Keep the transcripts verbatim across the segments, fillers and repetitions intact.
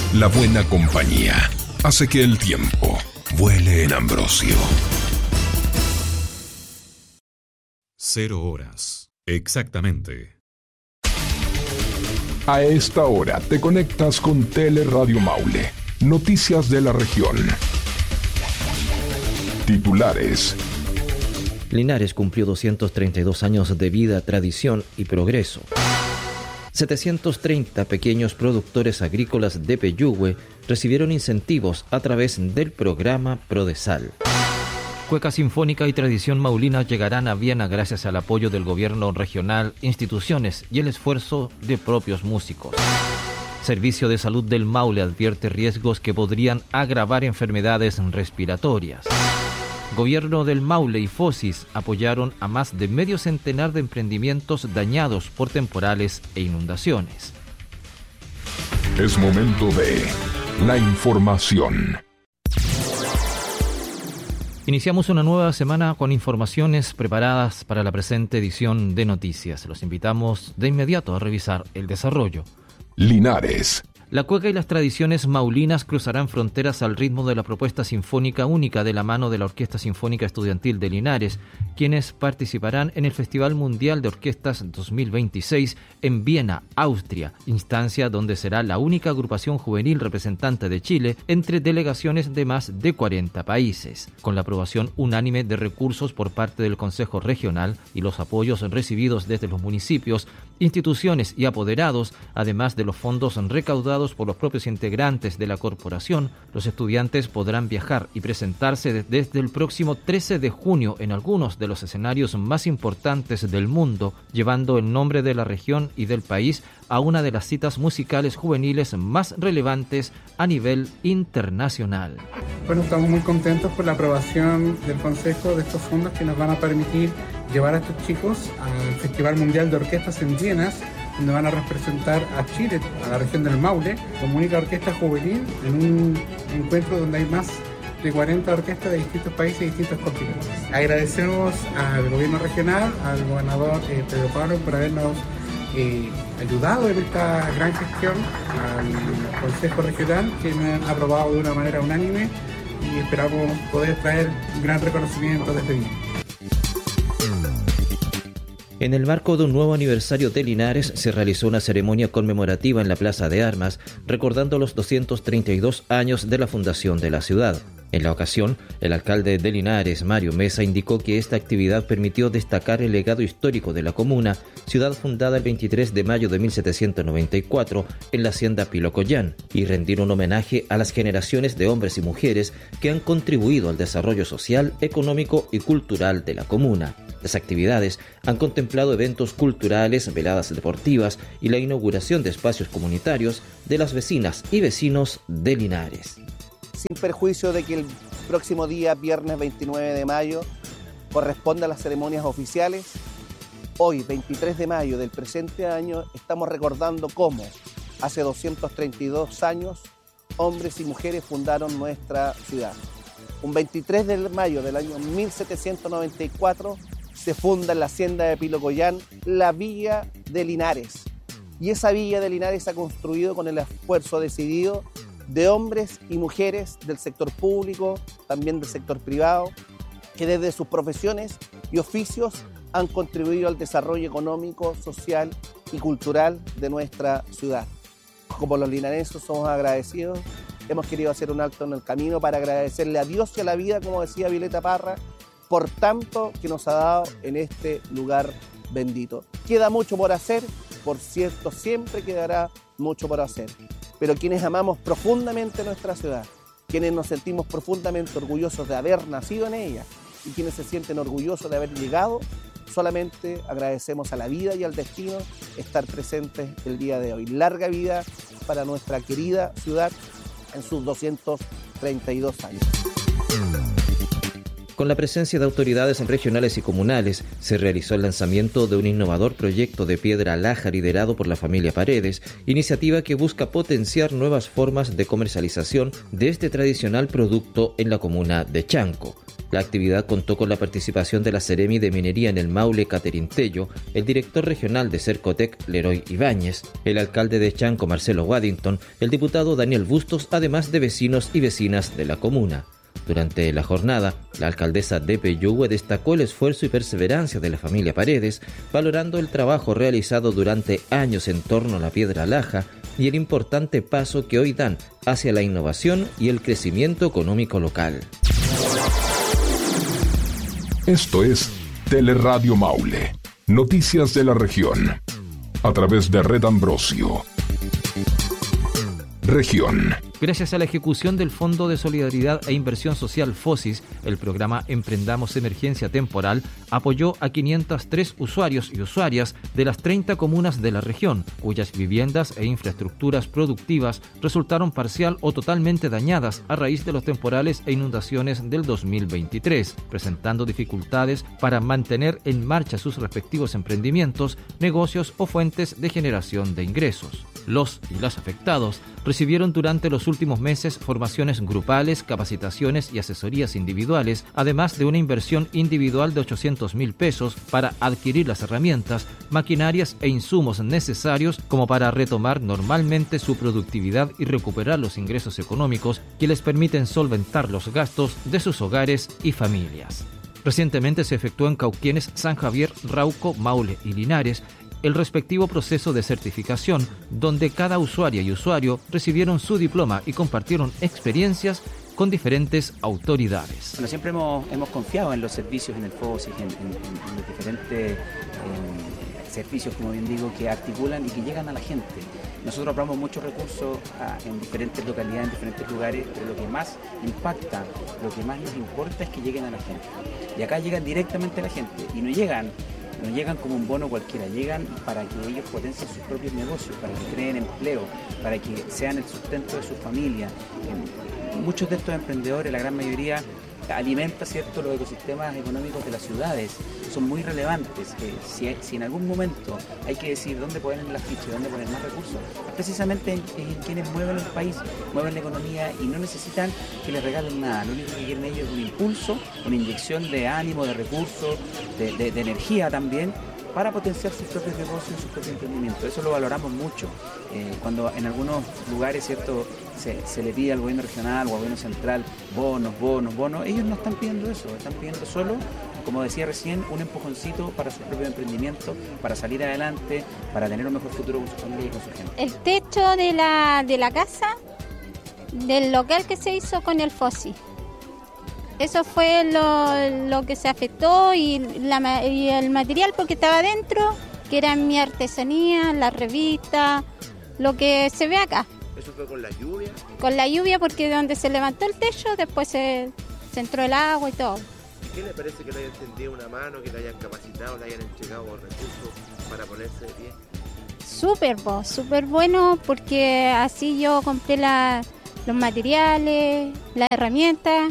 La buena compañía hace que el tiempo vuele en Ambrosio. Cero horas, exactamente. A esta hora te conectas con Teleradio Maule. Noticias de la región. Titulares. Linares cumplió doscientos treinta y dos años de vida, tradición y progreso. setecientos treinta pequeños productores agrícolas de Peyúgue recibieron incentivos a través del programa Prodesal. Cueca sinfónica y tradición maulina llegarán a Viena gracias al apoyo del gobierno regional, instituciones y el esfuerzo de propios músicos. Servicio de Salud del Maule advierte riesgos que podrían agravar enfermedades respiratorias. Gobierno del Maule y Fosis apoyaron a más de medio centenar de emprendimientos dañados por temporales e inundaciones. Es momento de la información. Iniciamos una nueva semana con informaciones preparadas para la presente edición de Noticias. Los invitamos de inmediato a revisar el desarrollo. Linares. La cueca y las tradiciones maulinas cruzarán fronteras al ritmo de la propuesta sinfónica única de la mano de la Orquesta Sinfónica Estudiantil de Linares, quienes participarán en el Festival Mundial de Orquestas dos mil veintiséis en Viena, Austria, instancia donde será la única agrupación juvenil representante de Chile entre delegaciones de más de cuarenta países. Con la aprobación unánime de recursos por parte del Consejo Regional y los apoyos recibidos desde los municipios, instituciones y apoderados, además de los fondos recaudados por los propios integrantes de la corporación, los estudiantes podrán viajar y presentarse desde el próximo trece de junio en algunos de los escenarios más importantes del mundo, llevando el nombre de la región y del país a una de las citas musicales juveniles más relevantes a nivel internacional. Bueno, estamos muy contentos por la aprobación del Consejo de estos fondos que nos van a permitir llevar a estos chicos al Festival Mundial de Orquestas en Viena, donde van a representar a Chile, a la región del Maule, como única orquesta juvenil en un encuentro donde hay más de cuarenta orquestas de distintos países y distintos continentes. Agradecemos al gobierno regional, al gobernador eh, Pedro Pablo por habernos eh, ayudado en esta gran gestión, al Consejo Regional, que me han aprobado de una manera unánime y esperamos poder traer un gran reconocimiento desde Viena. En el marco de un nuevo aniversario de Linares, se realizó una ceremonia conmemorativa en la Plaza de Armas, recordando los doscientos treinta y dos años de la fundación de la ciudad. En la ocasión, el alcalde de Linares, Mario Mesa, indicó que esta actividad permitió destacar el legado histórico de la comuna, ciudad fundada el veintitrés de mayo de mil setecientos noventa y cuatro en la hacienda Pilocollán, y rendir un homenaje a las generaciones de hombres y mujeres que han contribuido al desarrollo social, económico y cultural de la comuna. Las actividades han contemplado eventos culturales, veladas deportivas y la inauguración de espacios comunitarios de las vecinas y vecinos de Linares. Sin perjuicio de que el próximo día, viernes veintinueve de mayo, corresponde a las ceremonias oficiales, hoy, veintitrés de mayo del presente año, estamos recordando cómo hace doscientos treinta y dos años hombres y mujeres fundaron nuestra ciudad. Un veintitrés de mayo del año mil setecientos noventa y cuatro se funda en la hacienda de Pilocollán la Villa de Linares. Y esa Villa de Linares se ha construido con el esfuerzo decidido de hombres y mujeres del sector público, también del sector privado, que desde sus profesiones y oficios han contribuido al desarrollo económico, social y cultural de nuestra ciudad. Como los linarenses somos agradecidos, hemos querido hacer un alto en el camino para agradecerle a Dios y a la vida, como decía Violeta Parra, por tanto que nos ha dado en este lugar bendito. Queda mucho por hacer, por cierto, siempre quedará mucho por hacer. Pero quienes amamos profundamente nuestra ciudad, quienes nos sentimos profundamente orgullosos de haber nacido en ella y quienes se sienten orgullosos de haber llegado, solamente agradecemos a la vida y al destino estar presentes el día de hoy. Larga vida para nuestra querida ciudad en sus doscientos treinta y dos años. Con la presencia de autoridades regionales y comunales, se realizó el lanzamiento de un innovador proyecto de piedra laja liderado por la familia Paredes, iniciativa que busca potenciar nuevas formas de comercialización de este tradicional producto en la comuna de Chanco. La actividad contó con la participación de la Seremi de Minería en el Maule, Catherine Tello, el director regional de Cercotec, Leroy Ibáñez, el alcalde de Chanco, Marcelo Waddington, el diputado Daniel Bustos, además de vecinos y vecinas de la comuna. Durante la jornada, la alcaldesa de Peyúgue destacó el esfuerzo y perseverancia de la familia Paredes, valorando el trabajo realizado durante años en torno a la piedra laja y el importante paso que hoy dan hacia la innovación y el crecimiento económico local. Esto es Teleradio Maule, noticias de la región, a través de Red Ambrosio. Región. Gracias a la ejecución del Fondo de Solidaridad e Inversión Social FOSIS, el programa Emprendamos Emergencia Temporal apoyó a quinientos tres usuarios y usuarias de las treinta comunas de la región, cuyas viviendas e infraestructuras productivas resultaron parcial o totalmente dañadas a raíz de los temporales e inundaciones del dos mil veintitrés, presentando dificultades para mantener en marcha sus respectivos emprendimientos, negocios o fuentes de generación de ingresos. Los y las afectados recibieron durante los últimos meses formaciones grupales, capacitaciones y asesorías individuales, además de una inversión individual de ochocientos mil pesos para adquirir las herramientas, maquinarias e insumos necesarios como para retomar normalmente su productividad y recuperar los ingresos económicos que les permiten solventar los gastos de sus hogares y familias. Recientemente se efectuó en Cauquienes, San Javier, Rauco, Maule y Linares el respectivo proceso de certificación, donde cada usuaria y usuario recibieron su diploma y compartieron experiencias con diferentes autoridades. Bueno, siempre hemos, hemos confiado en los servicios, en el FOSIS, en, en, en los diferentes eh, servicios, como bien digo, que articulan y que llegan a la gente. Nosotros aprobamos muchos recursos a, en diferentes localidades, en diferentes lugares, pero lo que más impacta, lo que más nos importa es que lleguen a la gente. Y acá llegan directamente a la gente y no llegan No llegan como un bono cualquiera, llegan para que ellos potencien sus propios negocios, para que creen empleo, para que sean el sustento de su familia. Muchos de estos emprendedores, la gran mayoría, alimenta, ¿cierto?, los ecosistemas económicos de las ciudades. Son muy relevantes. Eh, si, si en algún momento hay que decir dónde poner las fichas, dónde poner más recursos, es precisamente en, en quienes mueven el país, mueven la economía y no necesitan que les regalen nada. Lo único que quieren ellos es un impulso, una inyección de ánimo, de recursos, de, de, de energía también, para potenciar sus propios negocios, sus propios emprendimientos. Eso lo valoramos mucho. Eh, cuando en algunos lugares, ¿cierto?, se, se le pide al gobierno regional o al gobierno central bonos, bonos, bonos, ellos no están pidiendo eso, están pidiendo solo, como decía recién, un empujoncito para su propio emprendimiento, para salir adelante, para tener un mejor futuro con su familia y con su gente. El techo de la, de la casa, del local que se hizo con el FOSIS. Eso fue lo, lo que se afectó y, la, y el material porque estaba dentro, que era mi artesanía, la revista, lo que se ve acá. ¿Eso fue con la lluvia? Con la lluvia porque donde se levantó el techo después se, se entró el agua y todo. ¿Y qué le parece que le hayan tendido una mano, que le hayan capacitado, le hayan entregado recursos para ponerse de pie? Súper, súper bueno porque así yo compré la, los materiales, las herramientas.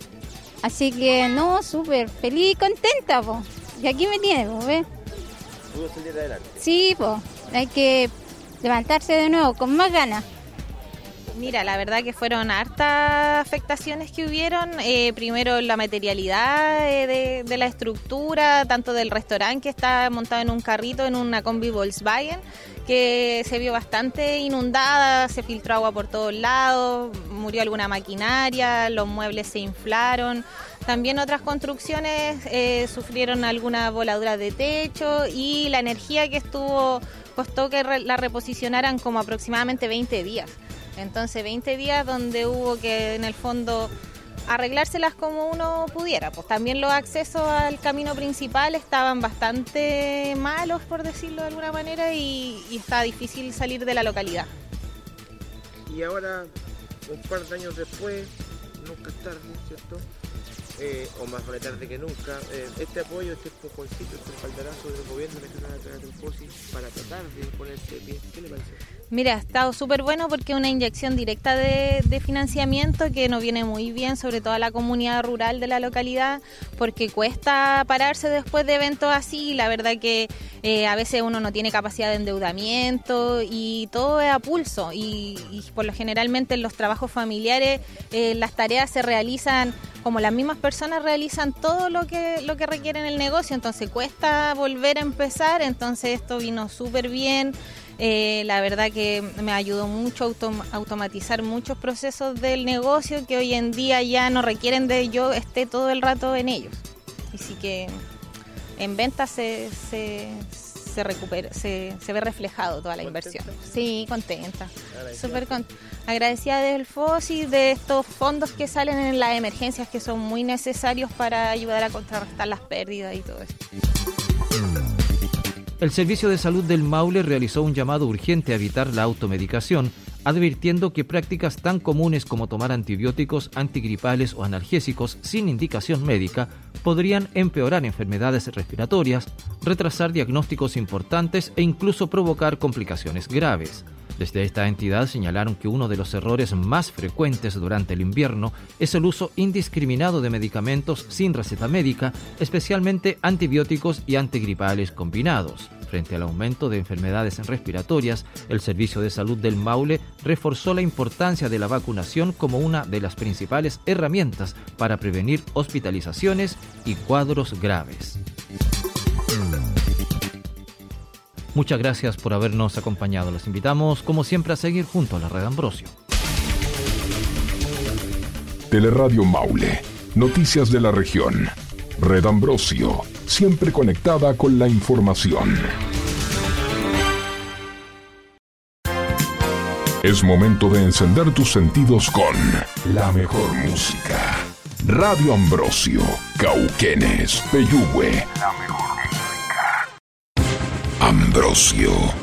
Así que, no, súper feliz y contenta, po. Y aquí me tiene, po, ¿ves? ¿Pudo salir adelante? Sí, po. Hay que levantarse de nuevo, con más ganas. Mira, la verdad que fueron hartas afectaciones que hubieron. Eh, primero la materialidad eh, de, de la estructura, tanto del restaurante que está montado en un carrito, en una combi Volkswagen, que se vio bastante inundada, se filtró agua por todos lados, murió alguna maquinaria, los muebles se inflaron. También otras construcciones eh, sufrieron algunas voladuras de techo y la energía que estuvo, costó que re, la reposicionaran como aproximadamente veinte días. Entonces veinte días donde hubo que en el fondo arreglárselas como uno pudiera. Pues también los accesos al camino principal estaban bastante malos, por decirlo de alguna manera, y, y estaba difícil salir de la localidad. Y ahora, un par de años después, nunca es tarde, ¿cierto? Eh, o más vale tarde que nunca, eh, este apoyo, este empujoncito, este espaldarazo del gobierno regional a través del FOSIS para tratar de ponerse de pie, ¿qué le parece? Mira, ha estado súper bueno porque es una inyección directa de, de financiamiento que nos viene muy bien, sobre todo a la comunidad rural de la localidad, porque cuesta pararse después de eventos así. La verdad que eh, a veces uno no tiene capacidad de endeudamiento y todo es a pulso. Y, y por lo generalmente en los trabajos familiares eh, las tareas se realizan como las mismas personas realizan todo lo que, lo que requiere en el negocio, entonces cuesta volver a empezar. Entonces esto vino súper bien. Eh, la verdad que me ayudó mucho a autom- automatizar muchos procesos del negocio que hoy en día ya no requieren de yo esté todo el rato en ellos. Así que en ventas se, se, se recupera, se, se ve reflejado toda la inversión. Sí, contenta. Súper con- agradecida del F O S I, de estos fondos que salen en las emergencias que son muy necesarios para ayudar a contrarrestar las pérdidas y todo eso. El Servicio de Salud del Maule realizó un llamado urgente a evitar la automedicación, advirtiendo que prácticas tan comunes como tomar antibióticos, antigripales o analgésicos sin indicación médica podrían empeorar enfermedades respiratorias, retrasar diagnósticos importantes e incluso provocar complicaciones graves. Desde esta entidad señalaron que uno de los errores más frecuentes durante el invierno es el uso indiscriminado de medicamentos sin receta médica, especialmente antibióticos y antigripales combinados. Frente al aumento de enfermedades respiratorias, el Servicio de Salud del Maule reforzó la importancia de la vacunación como una de las principales herramientas para prevenir hospitalizaciones y cuadros graves. Muchas gracias por habernos acompañado. Los invitamos, como siempre, a seguir junto a la Red Ambrosio. Teleradio Maule. Noticias de la región. Red Ambrosio. Siempre conectada con la información. Es momento de encender tus sentidos con la mejor música. Radio Ambrosio. Cauquenes. Peyúgue. La mejor música. Ambrosio.